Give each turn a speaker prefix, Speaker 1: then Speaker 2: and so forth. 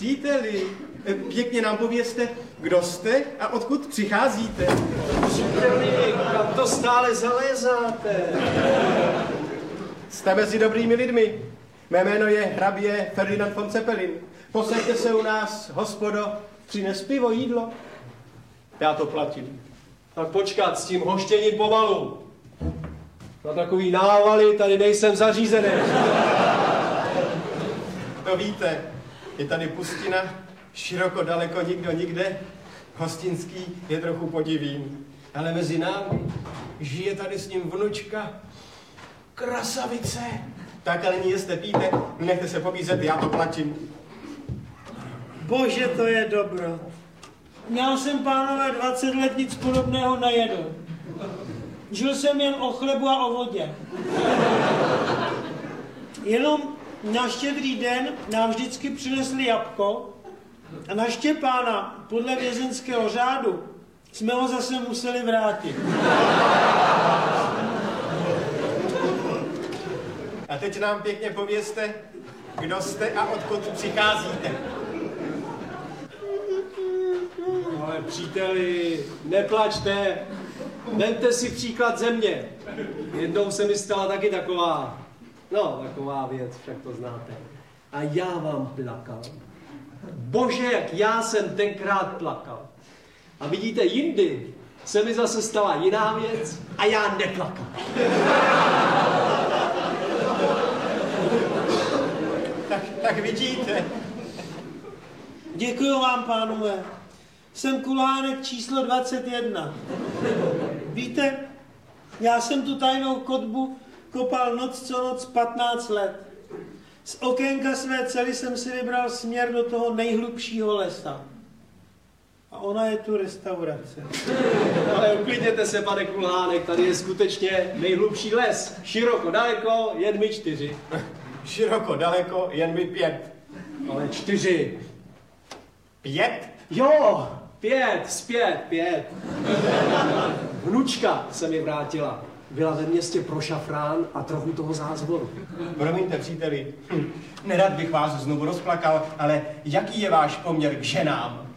Speaker 1: Příteli, pěkně nám povězte, kdo jste a odkud přicházíte.
Speaker 2: Příteli, kam to stále zalézáte?
Speaker 1: Jste mezi dobrými lidmi. Mé jméno je hrabě Ferdinand von Zeppelin. Posaďte se u nás, hospodo, přines pivo, jídlo. Já to platím.
Speaker 2: Tak počkat, s tím hoštěním pomalu. Na takový návaly tady nejsem zařízený.
Speaker 1: To víte, je tady pustina, široko, daleko, nikdo, nikde. Hostinský je trochu podivín. Ale mezi námi žije tady s ním vnučka, krasavice. Tak ale ní jste, píte, nechte se pobízet, já to platím.
Speaker 3: Bože, to je dobro. Měl jsem, pánové, 20 let nic podobného nejedl. Žil jsem jen o chlebu a o vodě. Jenom na Štědrý den nám vždycky přinesli jabko a na Štěpána podle vězeňského řádu jsme ho zase museli vrátit.
Speaker 1: A teď nám pěkně povězte, kdo jste a odkud přicházíte.
Speaker 2: Ale příteli, neplačte, vemte si příklad ze mě. Jednou se mi stala taky taková věc, však to znáte. A já vám plakal. Bože, jak já jsem tenkrát plakal. A vidíte, jindy se mi zase stala jiná věc a já neplakal.
Speaker 1: Tak vidíte.
Speaker 3: Děkuju vám, pánové. Jsem Kulhánek číslo 21. Víte, já jsem tu tajnou kotbu kopal noc co noc 15 let. Z okénka své cely jsem si vybral směr do toho nejhlubšího lesa. A ona je tu restaurace.
Speaker 2: Ale uklidněte se, pane Kulhánek, tady je skutečně nejhlubší les. Široko, daleko, jen my 4.
Speaker 1: Široko, daleko, jen my 5.
Speaker 2: Ale 4.
Speaker 1: 5?
Speaker 2: Jo, 5, zpět, 5. Vnučka se mi vrátila. Byla ve městě pro šafrán a trochu toho zázvoru.
Speaker 1: Promiňte, příteli, nerad bych vás znovu rozplakal, ale jaký je váš poměr k ženám?